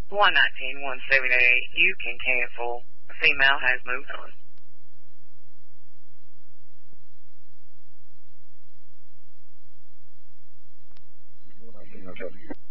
119-178, you can cancel. The female has moved on.